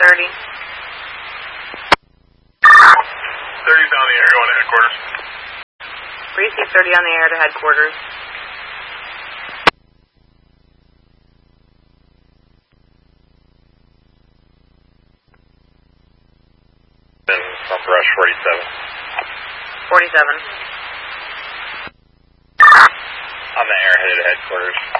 30. 30's on the air, going to headquarters. Receive 30 on the air to headquarters. From Brush 47. 47. On the air, headed to headquarters.